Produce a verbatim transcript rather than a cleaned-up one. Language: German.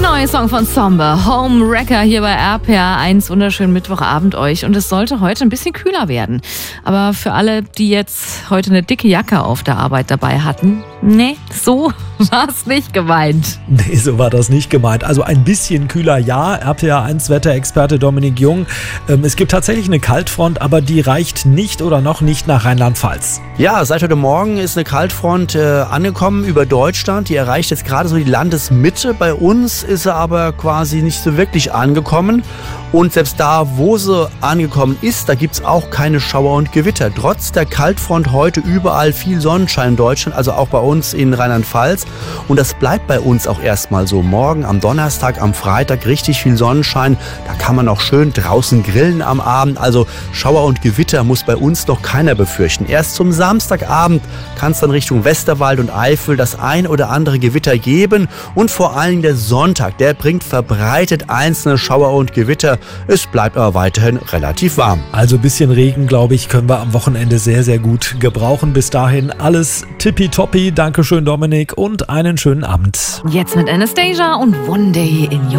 neue Song von Somber, Home Wrecker hier bei R P R eins. Wunderschönen Mittwochabend euch. Und es sollte heute ein bisschen kühler werden. Aber für alle, die jetzt heute eine dicke Jacke auf der Arbeit dabei hatten, nee, so war es nicht gemeint. Nee, so war das nicht gemeint. Also ein bisschen kühler, ja. R P R eins Wetterexperte Dominik Jung. Ähm, es gibt tatsächlich eine Kaltfront, aber die reicht nicht oder noch nicht nach Rheinland-Pfalz. Ja, seit heute Morgen ist eine Kaltfront äh, angekommen über Deutschland. Die erreicht jetzt gerade so die Landesmitte. Bei uns ist sie aber quasi nicht so wirklich angekommen. Und selbst da, wo sie angekommen ist, da gibt es auch keine Schauer und Gewitter. Trotz der Kaltfront heute überall viel Sonnenschein in Deutschland, also auch bei uns in Rheinland-Pfalz. Und das bleibt bei uns auch erstmal so. Morgen am Donnerstag, am Freitag richtig viel Sonnenschein. Da kann man auch schön draußen grillen am Abend. Also Schauer und Gewitter muss bei uns noch keiner befürchten. Erst zum Samstagabend kann es dann Richtung Westerwald und Eifel das ein oder andere Gewitter geben. Und vor allem der Sonntag, der bringt verbreitet einzelne Schauer und Gewitter. Es bleibt aber weiterhin relativ warm. Also ein bisschen Regen, glaube ich, können wir am Wochenende sehr, sehr gut gebrauchen. Bis dahin alles tippitoppi. Dankeschön, Dominik, und einen schönen Abend. Jetzt mit Anastasia und One Day in Your